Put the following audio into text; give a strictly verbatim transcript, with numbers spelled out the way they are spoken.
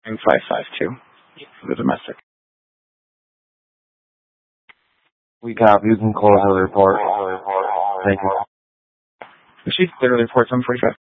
five five two for the domestic. We copy. You can call out the report. Thank you. She clearly reports seven forty-five.